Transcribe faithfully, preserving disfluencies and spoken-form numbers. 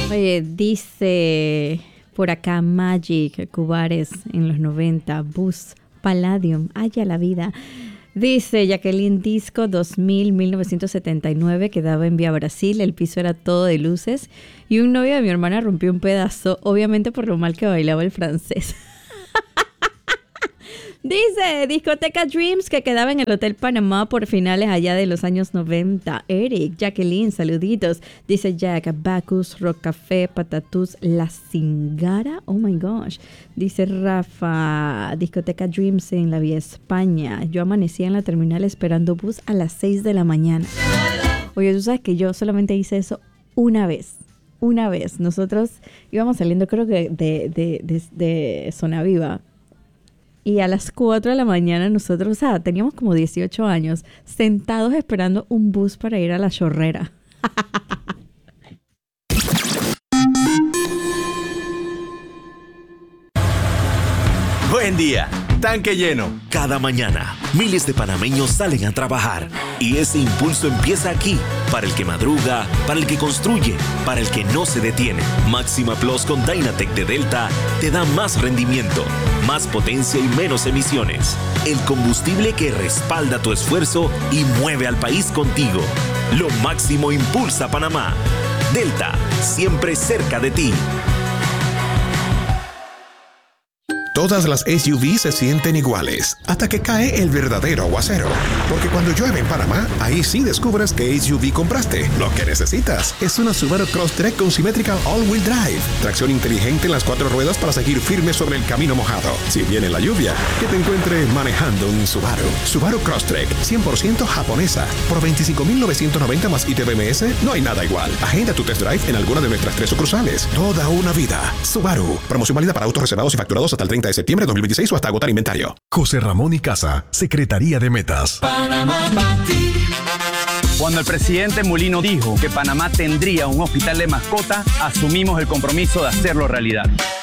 Oye, dice por acá Magic, Cubares en los noventa, Bus, Palladium, haya la vida. Dice Jacqueline Disco dos mil, mil novecientos setenta y nueve, quedaba en Vía Brasil, el piso era todo de luces y un novio de mi hermana rompió un pedazo, obviamente por lo mal que bailaba el francés. Dice Discoteca Dreams, que quedaba en el Hotel Panamá por finales allá de los años noventa. Eric, Jacqueline, saluditos. Dice Jack, Bacchus, Rock Café, Patatús, La Cingara. Oh my gosh. Dice Rafa, Discoteca Dreams en la Vía España. Yo amanecía en la terminal esperando bus a las seis de la mañana. Oye, tú sabes que yo solamente hice eso una vez. Una vez. Nosotros íbamos saliendo, creo que de, de, de, de Zona Viva. Y a las cuatro de la mañana nosotros, o sea, teníamos como dieciocho años, sentados esperando un bus para ir a La Chorrera. Buen día, tanque lleno. Cada mañana, miles de panameños salen a trabajar y ese impulso empieza aquí, para el que madruga, para el que construye, para el que no se detiene. Máxima Plus con Dynatec de Delta te da más rendimiento, más potencia y menos emisiones. El combustible que respalda tu esfuerzo y mueve al país contigo. Lo máximo impulsa a Panamá. Delta, siempre cerca de ti. Todas las S U V se sienten iguales hasta que cae el verdadero aguacero. Porque cuando llueve en Panamá, ahí sí descubres qué S U V compraste. Lo que necesitas es una Subaru Crosstrek con Symmetrical All-Wheel Drive. Tracción inteligente en las cuatro ruedas para seguir firme sobre el camino mojado. Si viene la lluvia, que te encuentre manejando un Subaru. Subaru Crosstrek, cien por ciento japonesa. Por veinticinco mil novecientos noventa más I T B M S, no hay nada igual. Agenda tu test drive en alguna de nuestras tres sucursales. Toda una vida. Subaru. Promoción válida para autos reservados y facturados hasta el treinta de septiembre de dos mil veintiséis o hasta agotar inventario. José Ramón y Casa, Secretaría de Metas. Panamá para ti. Cuando el presidente Mulino dijo que Panamá tendría un hospital de mascota, asumimos el compromiso de hacerlo realidad.